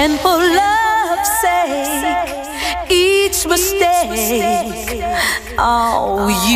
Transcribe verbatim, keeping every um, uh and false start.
And for love's sake, each mistake, oh, you